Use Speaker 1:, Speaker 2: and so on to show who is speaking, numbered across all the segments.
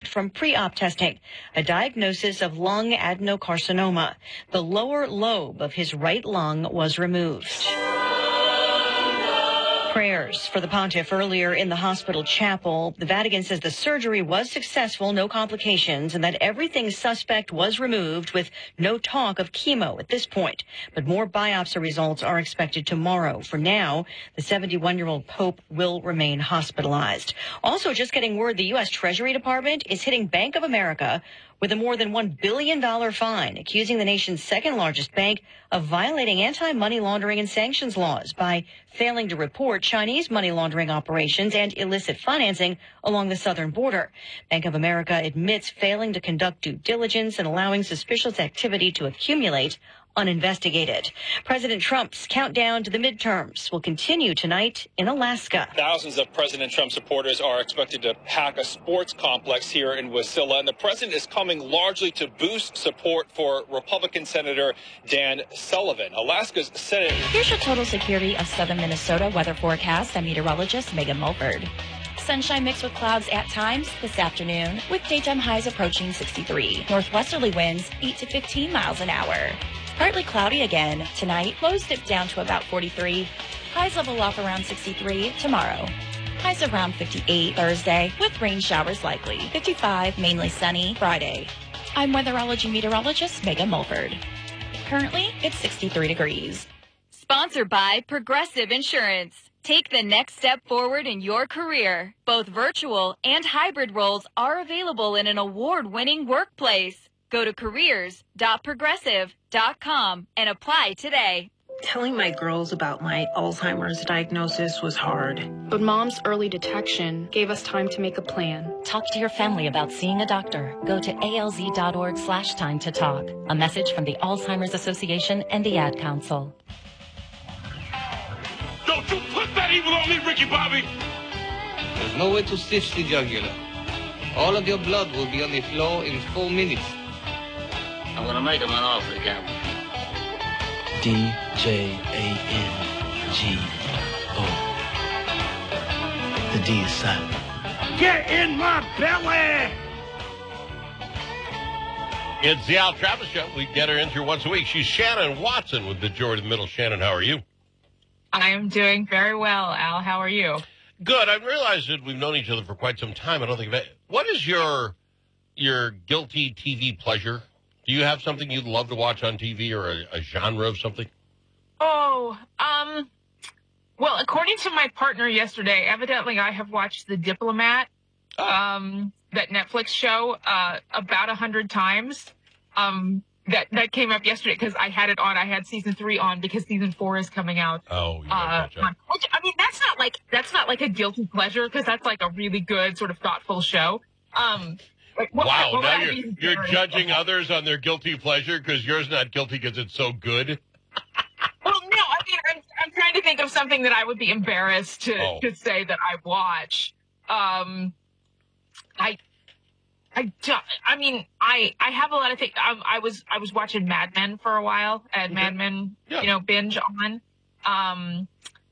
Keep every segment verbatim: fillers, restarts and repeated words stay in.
Speaker 1: from pre-op testing, a diagnosis of lung adenocarcinoma. The lower lobe of his right lung was removed. Prayers for the pontiff earlier in the hospital chapel. The Vatican says the surgery was successful, no complications, and that everything suspect was removed with no talk of chemo at this point. But more biopsy results are expected tomorrow. For now, the seventy-one-year-old Pope will remain hospitalized. Also, just getting word, the U S Treasury Department is hitting Bank of America with a more than one billion dollars fine, accusing the nation's second-largest bank of violating anti-money laundering and sanctions laws by failing to report Chinese money laundering operations and illicit financing along the southern border. Bank of America admits failing to conduct due diligence and allowing suspicious activity to accumulate uninvestigated. President Trump's countdown to the midterms will continue tonight in Alaska.
Speaker 2: Thousands of President Trump supporters are expected to pack a sports complex here in Wasilla, and the president is coming largely to boost support for Republican Senator Dan Sullivan. Alaska's Senate.
Speaker 3: Here's your total security of southern Minnesota weather forecast. I'm meteorologist Megan Mulford. Sunshine mixed with clouds at times this afternoon, with daytime highs approaching sixty-three. Northwesterly winds eight to fifteen miles an hour. Partly cloudy again tonight. Lows dip down to about forty-three. Highs level off around sixty-three tomorrow. Highs around fifty-eight Thursday, with rain showers likely. fifty-five, mainly sunny Friday. I'm weatherology meteorologist Megan Mulford. Currently, it's sixty-three degrees.
Speaker 4: Sponsored by Progressive Insurance. Take the next step forward in your career. Both virtual and hybrid roles are available in an award-winning workplace. Go to careers dot progressive dot com and apply today.
Speaker 5: Telling my girls about my Alzheimer's diagnosis was hard.
Speaker 6: But Mom's early detection gave us time to make a plan.
Speaker 3: Talk to your family about seeing a doctor. Go to alz.org slash time to talk. A message from the Alzheimer's Association and the Ad Council.
Speaker 7: Don't you put that evil on me, Ricky Bobby!
Speaker 8: There's no way to stitch the jugular. All of your blood will be on the floor in four minutes.
Speaker 9: I'm gonna make him an offer, Captain.
Speaker 10: D J A N G O. The D is silent.
Speaker 7: Get in my belly!
Speaker 11: It's the Al Travis Show. We get her in here once a week. She's Shannon Watson with the Jordan Middle. Shannon, how are you?
Speaker 12: I am doing very well, Al. How are you?
Speaker 11: Good. I realized that we've known each other for quite some time. I don't think of it. What is your your guilty T V pleasure? Do you have something you'd love to watch on T V or a, a genre of something?
Speaker 12: Oh, um, well, according to my partner yesterday, evidently I have watched The Diplomat, oh. um, that Netflix show, uh, about a hundred times. Um, that, that came up yesterday because I had it on. I had season three on because season four is coming out.
Speaker 11: Oh, yeah.
Speaker 12: Uh, which, I mean, that's not like, that's not like a guilty pleasure because that's like a really good sort of thoughtful show. Um, Like, what,
Speaker 11: wow,
Speaker 12: what
Speaker 11: now you're, you're judging others on their guilty pleasure because yours not guilty because it's so good?
Speaker 12: Well, no, I mean, I'm, I'm trying to think of something that I would be embarrassed to,
Speaker 11: oh.
Speaker 12: to say that I watch. Um, I, I, I mean, I, I have a lot of things. Um, I was, I was watching Mad Men for a while. I had okay. Mad Men, yeah. you know, binge on, um,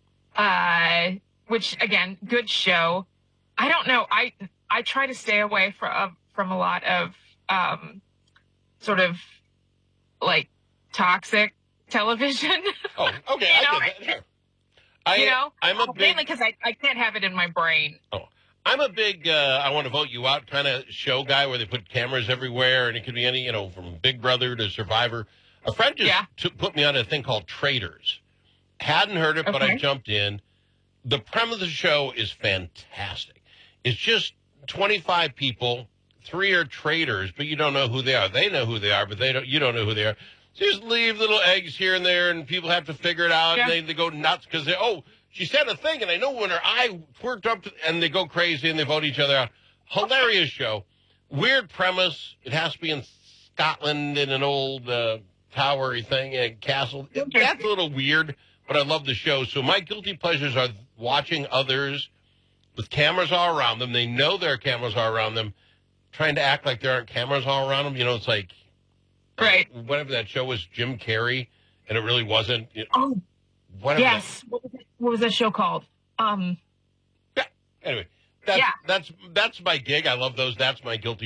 Speaker 12: uh, which again, good show. I don't know. I, I try to stay away from, from a lot of, um, sort of like toxic television.
Speaker 11: Oh, okay.
Speaker 12: you know,
Speaker 11: I get that. I,
Speaker 12: you know,
Speaker 11: I'm a big,
Speaker 12: mainly because I, I can't have it in my brain.
Speaker 11: Oh, I'm a big, uh, I want to vote you out kind of show guy where they put cameras everywhere and it could be any, you know, from Big Brother to Survivor. A friend just
Speaker 12: yeah.
Speaker 11: took, put me on a thing called Traitors. Hadn't heard it, okay. but I jumped in. The premise of the show is fantastic. It's just twenty-five people, three are traitors, but you don't know who they are. They know who they are, but they don't. You don't know who they are. So you just leave little eggs here and there, and people have to figure it out. Yeah. And they, they go nuts because they, oh, she said a thing, and I know when her eye twerked up, to, and they go crazy, and they vote each other out. Hilarious show. Weird premise. It has to be in Scotland in an old uh, towery thing, a castle. That's a little weird, but I love the show. So my guilty pleasures are watching others with cameras all around them. They know there are cameras all around them, trying to act like there aren't cameras all around them. You know, it's like,
Speaker 12: right.
Speaker 11: whatever that show was, Jim Carrey, and it really wasn't. You know,
Speaker 12: oh,
Speaker 11: whatever
Speaker 12: yes.
Speaker 11: That,
Speaker 12: what, was it, what was that show called? Um.
Speaker 11: Yeah. Anyway, that's,
Speaker 12: yeah.
Speaker 11: that's, that's my gig. I love those. That's my guilty